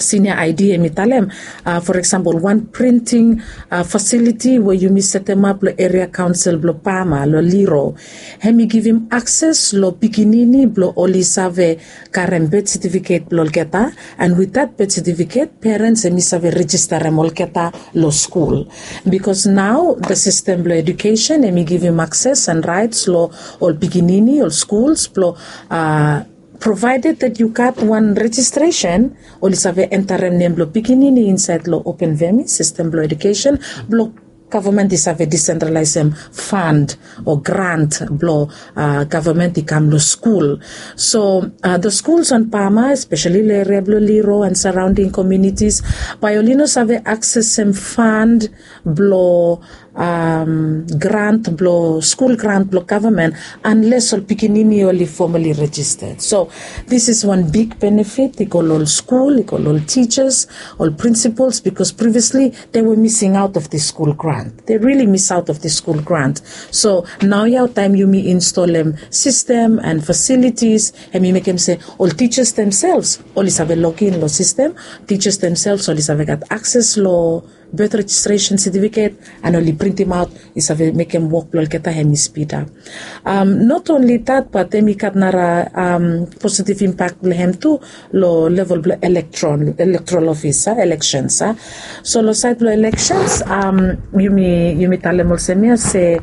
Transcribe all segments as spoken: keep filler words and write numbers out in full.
senior I D emitalem. Uh, for example, one printing uh, facility where you miss set them up lo area council blo Pama lo Liro. Hemi give him access lo pikinini blo olisave karen birth certificate blo geta, and with that birth certificate, parents hemi save register remol geta lo school. Because now the system blo education hemi give him access and rights lo all pikinini all schools blo uh provided that you got one registration, or lisave enterem name blo pikinini inside lo open vemi system blo education blo government is have a decentralized fund or grant blo uh, government ikam lo school. So uh, the schools on Pama, especially le Reblo Liro and surrounding communities, Biolinos have access some fund blo um, grant blo school grant blo government unless all pikinini only formally registered. So this is one big benefit. They call all school, they call all teachers, all principals, because previously they were missing out of the school grant. They really miss out of the school grant. So now your time you may install them system and facilities, and you make them say all teachers themselves always have a login law system. Teachers themselves always have got access law birth registration certificate, and only print them out is have make them work lol keta hemi speed up. Um, not only that, but they make nara um positive impact lehem too lo level electron electoral office uh, elections. Uh. So lo side lo elections um you may you may tell them also say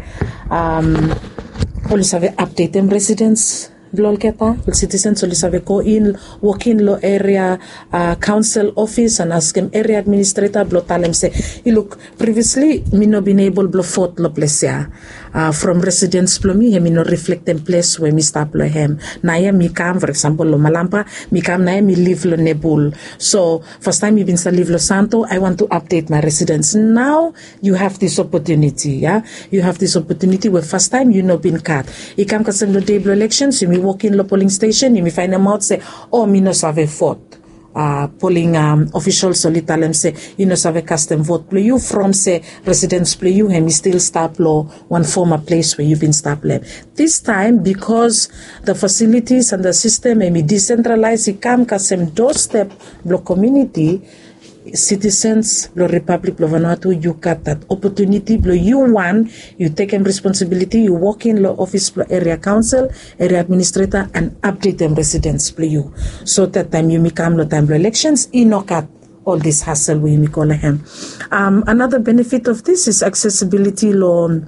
um always have update them residents Blol keta, citizens always have go in, walk in lo area uh, council office and ask him area administrator blo tell him say, hey, look, previously me no been able blo fort lo place ya. Uh, from residents blo me, he me no reflect them place where me stop blo hem. Na ya me come, for example, lo Malampa, me come na ya me live lo Nebul. So first time you been to live lo Santo, I want to update my residents. Now you have this opportunity, yeah. You have this opportunity where first time you no been cut. You come kasem lo day blo elections, you walk in the polling station, you may find them out say, oh, me no save vote. Uh, polling um, officials so tell them say, you know, save custom vote. Play you from say residents play you, and me still stop law one former place where you've been stop lab. This time because the facilities and the system may be decentralized, it come custom doorstep block community. Citizens blo Republic blo Vanuatu, you got that opportunity blo you want, you take them responsibility, you walk in lo office blo area council, area administrator, and update them residents blo you. So that time you may come lo time blo elections, you knock out all this hassle we may call him. Um, another benefit of this is accessibility lo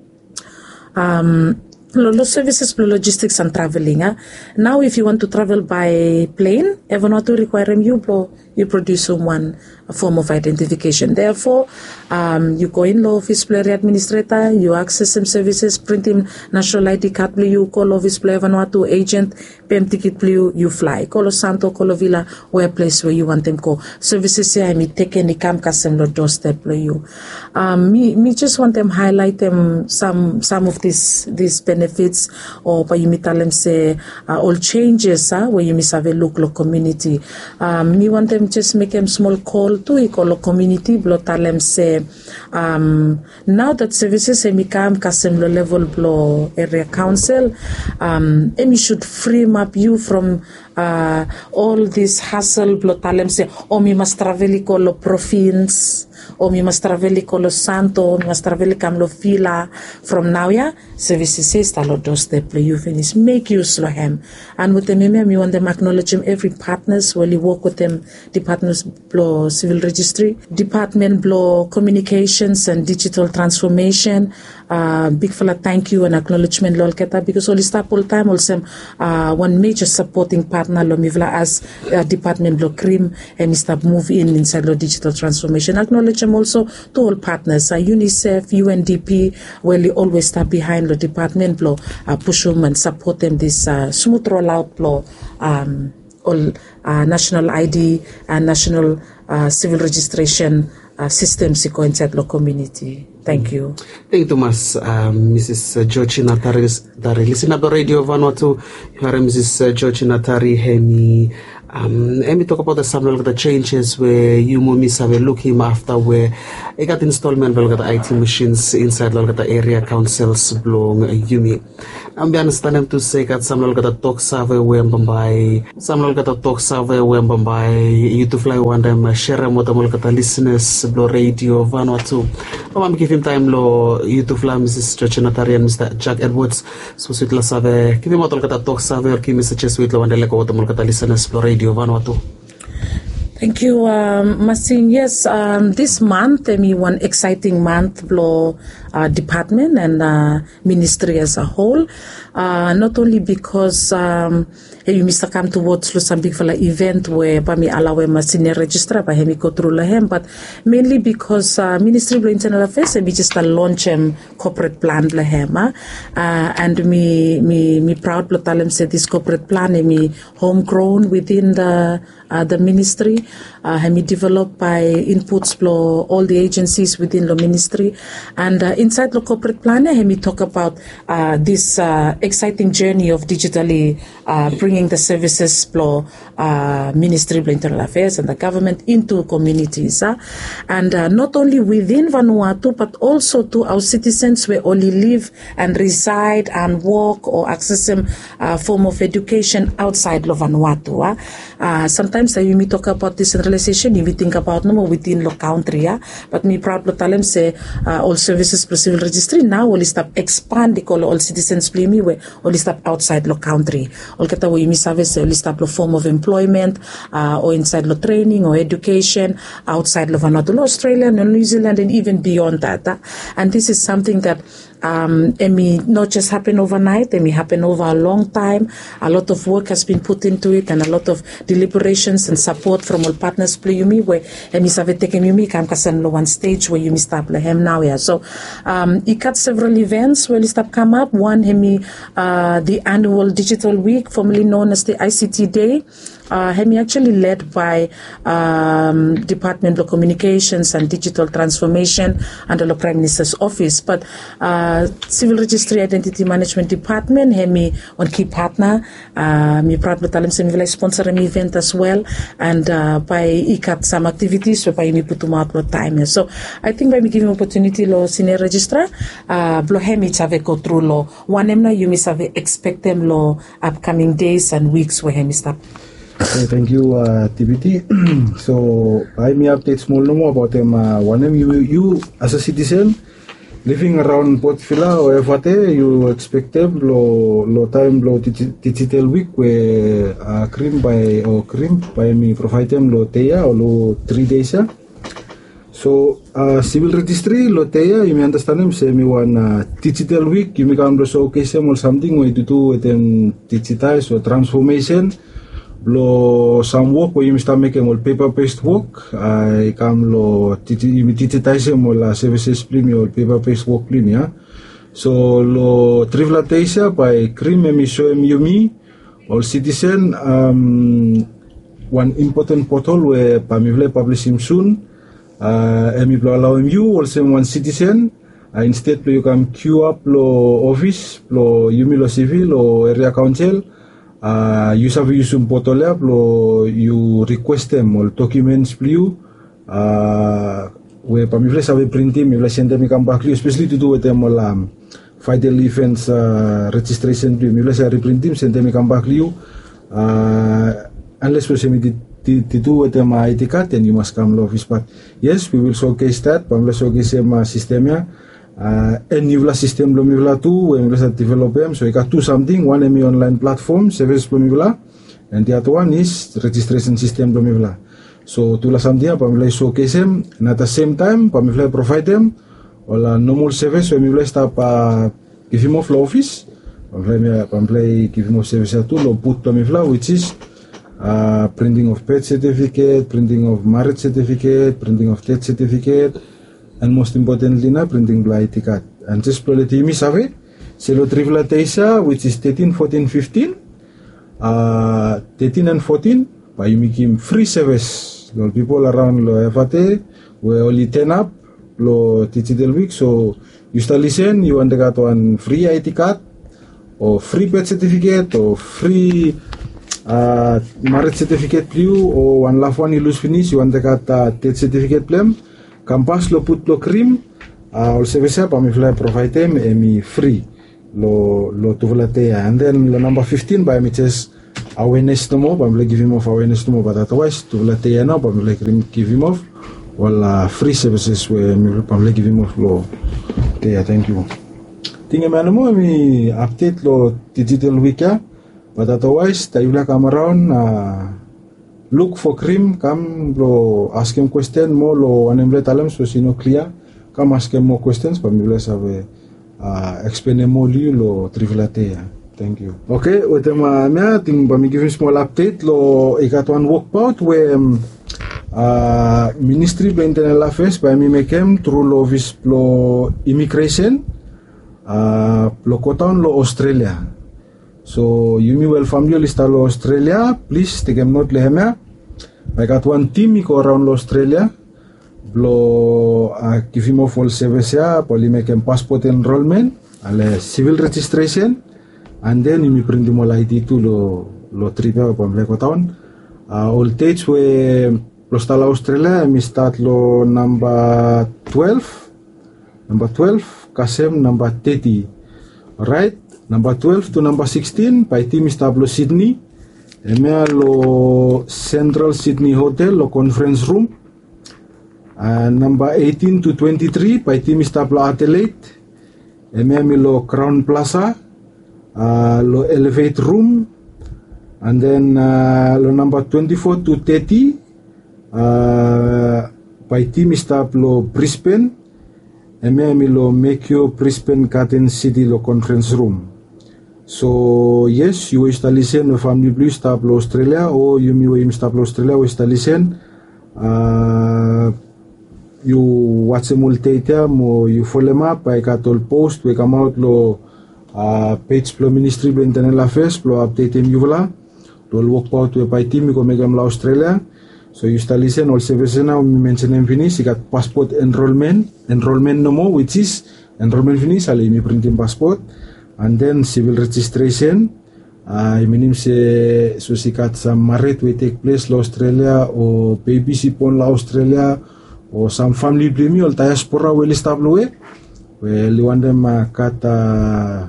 um Lo services, logistics and traveling. Uh. Now, if you want to travel by plane, Vanuatu require you blo you produce one form of identification. Therefore, um, you go in law office player administrator, you access some services, print him national I D card, you call office player Vanuatu agent, P M ticket, you you fly. Call Santo, call Villa, where place where you want them go. Services here, I mean, take any camp custom lo doorstep you. Um, me me just want them highlight them some some of these these benefits, or by you me tell them say uh, all changes uh, where you miss have a local community. Um, me want them just make them small call to equal community blo tell them say um now that services emi come custom lo level blo area council um emi should free map you from uh all this hassle blo tell them say oh me must travel lo province or me must travel lo Santo, me must travel kam lo Villa. From now yeah services says talo doorstep lo you finish make use lo him, and with them me want them acknowledge them every partners while you work with them departments blo civil registry, department blo communications and digital transformation. Uh, big fella thank you and acknowledgement lol keta, because all stop all time also uh, one major supporting partner lo mivla as uh, department blo cream and Mister move in inside lo digital transformation. Acknowledge them also to all partners, uh, UNICEF, U N D P, where you always start behind the department blo uh, push them and support them this uh, smooth rollout blo um all uh, national I D and national uh, civil registration uh, systems inside the community. Thank you. Thank you, Thomas. Um, Missus Georgina Tari, listen to the radio Vanuatu. You are Missus Georgina Tari Hemi Um, and we talk about the some of the changes where you Mumis have look him after where I got installment of the I T machines inside the area councils belong Yumi. I'm be understand them to say that some of the talk survey where by some of the talk survey where by you to fly one them share what the listeners blow radio Vanuatu. I'm give him time lo you to fly Missus George Natarian Mister Jack Edwards so sweet la survey give him what the talk survey or give Mister Chesuit lo one the what the listeners blow radio Vanuatu. Thank you, um, Masing. Yes, um, this month, I mean, one exciting month for uh, department and uh, ministry as a whole. Uh, not only because um, you Mister come towards some big fella event where Pami Alawe ma senior registrar by hemi go through lahem, but mainly because uh, Ministry of Internal Affairs and we just a launch um, corporate plan lahem, uh, and me me me proud blotalem said this corporate plan me homegrown within the uh, the ministry. Uh, hemi developed by inputs for all the agencies within the ministry, and uh, inside the corporate plan, hemi talk about uh, this uh, exciting journey of digitally uh, bringing the services for uh, Ministry of Internal Affairs and the government into communities, uh, and uh, not only within Vanuatu but also to our citizens where only live and reside and work or access some uh, form of education outside of Vanuatu. Uh. Uh, sometimes uh, you may talk about decentralization, you may think about no more within the country, uh, but me proud to tell them say uh, all services for civil registry now only stop expand the call all citizens play me where only stop outside the country. All kata we miss service only stop the form of employment uh, or inside the training or education outside of Vanuatu, Australia, New Zealand, and even beyond that. Uh, and this is something that Um, it may not just happen overnight, it may happen over a long time. A lot of work has been put into it and a lot of deliberations and support from all partners play you me where emi save taken you me kam kasan lo one stage where you me start him now yeah. So um it cut several events where you start come up. One hemi uh the annual digital week, formerly known as the I C T Day. Uh, Hemi actually led by um, Department of Communications and Digital Transformation under the Prime Minister's Office. But uh, Civil Registry Identity Management Department, Hemi on key partner, me proud to tell him some sponsor an event as well, and uh, by ikat some activities so by me put to mark time. So I think by me giving opportunity lo senior registrar, uh, blo Hemi chave go through lo one emna you miss have expect them lo upcoming days and weeks where Hemi stop. Okay, thank you, uh, T B T. So, I may update small no more about them. Uh, one of you, you as a citizen living around Port Vila or F A T, you expect them lo lo time lo digital week where uh, cream by or cream by me provide them lo teya or lo three days. Uh. So, uh, civil registry lo teya, you may understand them. Say me one uh, digital week, you may come to showcase them or something where to do with them digitize or transformation. Lo some work where you start making all paper-based work, I come lo digitize all services plimi or paper-based work plimi, yeah. So lo trivialization by cream emi show emi yumi all citizen um one important portal where pamivle publish him soon. Uh, emi blo allow him you also one citizen. Uh, instead you can queue up lo office lo yumi lo civil or area council. Uh, you have use un portal app lo you request them all documents please uh, where pamifle have print him you send them come back especially to do with them all um, final events uh, registration please you say reprint him send them come back you uh, unless we say me to do with them I D card then you must come to office. But yes, we will showcase that pamifle showcase them system ya. Uh, and you system lo mivla too when we develop them, so you got two something, one emi online platform service lo mivla and the other one is registration system lo mivla. So tula something pamivla showcase them and at the same time pamivla provide them all a normal service when mivla stop uh, give him off office pamivla pamivla give him off service to lo put lo mivla which is uh, printing of birth certificate, printing of marriage certificate, printing of death certificate, and most importantly na printing bla I D card. And just probably me save selo trivla teisa which is thirteen, fourteen, fifteen, uh, thirteen and fourteen by you make him free service. The people around lo F A T we only ten up lo digital week, so you start listen you want to get one free I D card or free birth certificate or free uh, marriage certificate you or one last one you lose finish you want to got uh, death certificate plem kampas lo put lo cream uh, also visa pa mi fly provide them emi free lo lo tuvlate and then lo number fifteen by me just awareness no more pa mi give him of awareness no more but otherwise tuvlate ya no pa mi give him of well uh, free services where mi pa mi give him of lo te thank you tinga manamo mi update lo digital week ya but otherwise they will come around uh, look for cream come lo ask him question more lo anemble talam so sino clear come ask him more questions but we will have uh, explain more lo trivilate. Thank you. Okay, with my me ting ba mi give small update lo I got one walkabout where um, uh, Ministry of Internal Affairs by me make him through lo vis lo immigration uh, lo kotaon lo Australia. So you me well family lista lo Australia, please take a note lehemia. I got one team go around lo Australia. Blo uh, give him of all service ya, poli make him passport enrollment, ale civil registration, and then you me print him all I D to lo lo trip ya pa mleko town. Uh, all dates we lo sta la Australia, mi start lo number twelve, number twelve, kasem number thirty, alright. Number twelve to number sixteen, by team establo Sydney. Emea lo Central Sydney Hotel, lo conference room. And number eighteen to twenty-three, by team establo Adelaide. Emea mi lo Crown Plaza, uh, lo Elevate room. And then uh, lo number twenty-four to thirty, uh, by team establo Brisbane. Emea mi lo Mekio Brisbane Garden City, lo conference room. So yes, you wish to listen to family blue stablo Australia or you me wish stablo Australia wish to listen. Uh, you watch the multitask mo you follow them up. I got all post we come out lo uh, page plo Ministry of Internal Affairs plo update him you vela. Lo work out we by team ko megam la Australia. So you start listen all services now we mention them finish. You got passport enrollment enrollment no more which is enrollment finish. Ali me printing passport. And then civil registration, uh, I mean, say, so sikat some marriage will take place in Australia or baby sipon la Australia or some family blame or diaspora will establish. Well, you want them uh, cut uh,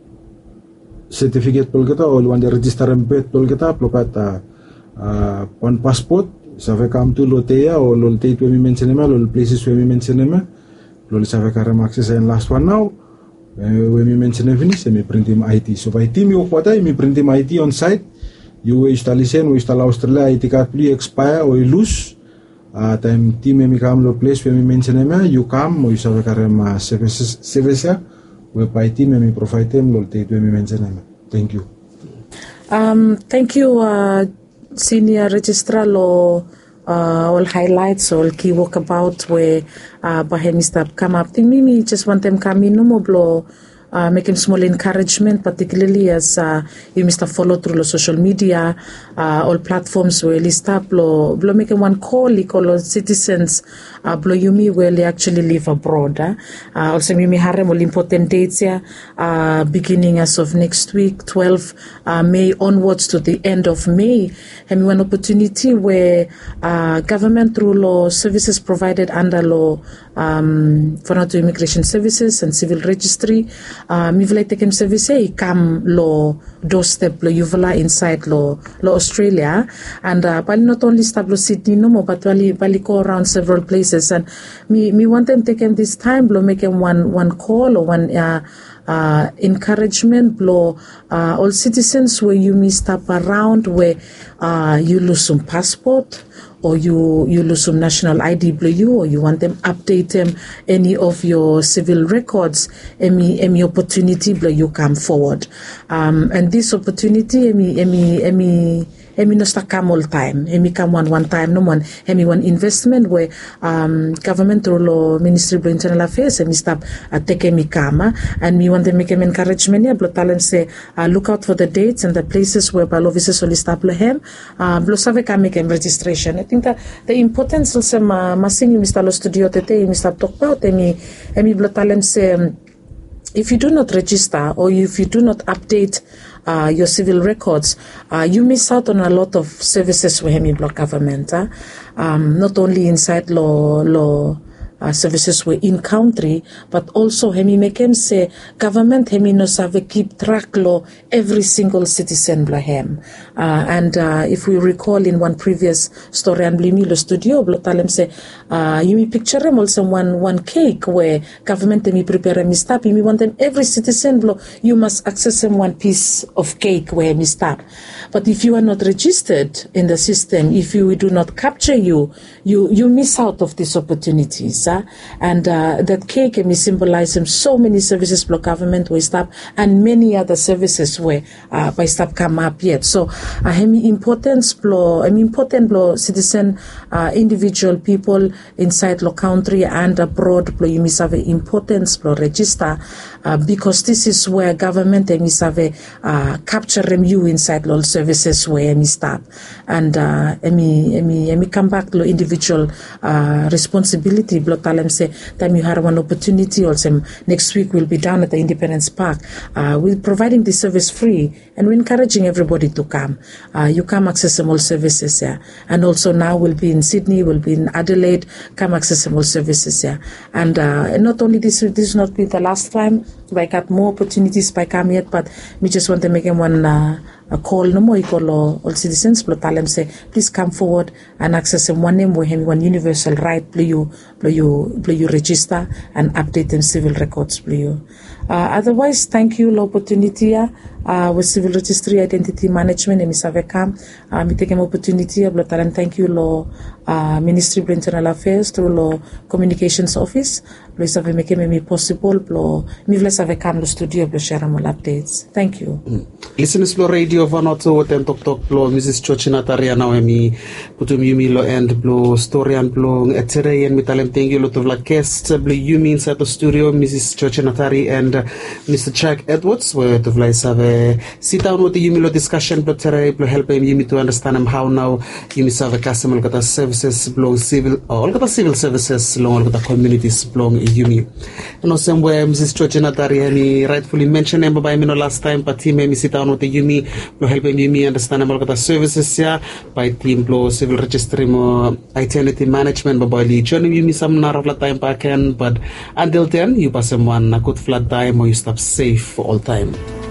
certificate polgeta or you want the register and pet polgeta polgeta uh, one passport. So if come to Lotea or Lolte to me mention them, all places where we mention them, Lol Savakaram access and last one now. When we mention finish, we print him I T. So by team you what I print him I T on site. You installation, we install Australia I T card please expire or you lose. Uh, time team me come lo place when we mention him, you come or you have a services service. We by team me provide them lo take when we mention him. Thank you. Um, thank you, uh, Senior Registrar lo. Uh, all highlights, all key walkabout where uh, Bahemi stop come up. Think me just want them come in no more blow. Uh, make him small encouragement, particularly as uh, you Mister follow through the social media, uh, all platforms where list up, blow, blow make him one call, he call citizens, uh, blow you me where they actually live abroad. Uh, uh, also, me harem all important dates here, uh, beginning as of next week, twelve uh, May onwards to the end of May. And one opportunity where uh, government through law services provided under law um, for not to immigration services and civil registry. Uh, mi vile tekem service kam lo doorstep lo yuvala inside lo lo Australia and uh, bali not only stablo Sydney no more but bali bali go around several places and me me want them taken this time lo make them one one call or one uh, uh, encouragement blow uh, all citizens where you may stop around where uh, you lose some passport or you you lose some national I D blue or you want them update them any of your civil records any any opportunity blue you come forward um, and this opportunity any any any Emi no sta come all time. Emi come one one time. No one. Emi one investment where um, government through law Ministry of Internal Affairs. Emi stop uh, take emi kama and we want to make him encouragement. Yeah, but tell them say uh, look out for the dates and the places where bal officers will stop lehem. Uh, blo save can make him registration. I think that the importance also ma masing Mister Lo studio tete Mister talk about emi emi blo tell them say. Um, If you do not register or if you do not update uh, your civil records, uh, you miss out on a lot of services with Hemi block government. Uh, um, not only inside law, law uh, services were in country, but also Hemi make him say government Hemi no save keep track law every single citizen blahem. Uh, and uh, if we recall in one previous story and blimi lo studio, blo talem say uh, you me picture them also one one cake where government me prepare me stop. You want them every citizen blo you must access them one piece of cake where me stop. But if you are not registered in the system, if you do not capture you, you you miss out of these opportunities. Uh? And uh, that cake me symbolize them so many services blo government will stop and many other services where uh, by stop come up yet. So uh, hemi importance blo, I mean important blo citizen, uh, individual people inside lo country and abroad blo you miss have importance blo register uh, because this is where government they miss have uh, capture them you inside lo services where me start and uh, emi emi emi come back to individual uh, responsibility blo talem say time you have one opportunity also next week we'll be down at the Independence Park uh, we're providing the service free and we're encouraging everybody to come uh, you come access all services here yeah. And also now we'll be in Sydney, we'll be in Adelaide, come access all services here yeah. And uh, not only this this will not be the last time I got more opportunities by come yet but we just want to make one uh, a call no more equal all citizens but tell them say please come forward and access them one name with him one universal right play you play you play you register and update them civil records play you uh, otherwise thank you for opportunity uh, with civil registry identity management and misave kam uh, me take an opportunity but tell them thank you lo uh, Ministry of Internal Affairs through lo communications office lo save make me possible lo me vle save kam lo studio lo share more updates thank you mm. Listeners Flow Radio Vanoto ten Tok Tok Blo Missus Chochinataria now mi putum yumi lo and blo story and blo etere and mitalem thank you lot of la guest blo yumi inside the studio Missus Chochinatari and uh, Mister Chuck Edwards where to vla save sit down with the yumi lo discussion blo tere blo help him yumi to understand him how now yumi save customer kata services blo civil all kata civil services lo kata communities blo yumi no same way Missus Chochinatari mi rightfully mentioned him by me no last time but he made me sit down with the Yumi, blo helping Yumi understand about the services here by team blo civil registry mo identity management ba boy journey Yumi some narafla time back end but until then you pass one a good flat time or you stop safe for all time.